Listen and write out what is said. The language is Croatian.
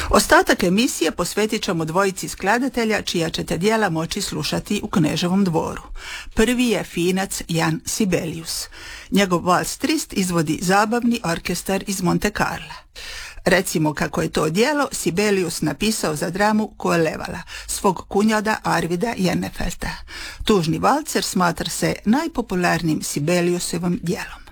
Ostatak emisije posvetit ćemo dvojici skladatelja čija ćete djela moći slušati u Kneževom dvoru. Prvi je finac Jan Sibelius. Njegov vals trist izvodi zabavni orkestar iz Monte Carla. Recimo kako je to djelo Sibelius napisao za dramu Koelevala, svog kunjada Arvida Jennefelta. Tužni valcer smatra se najpopularnijim Sibeliusovim djelom.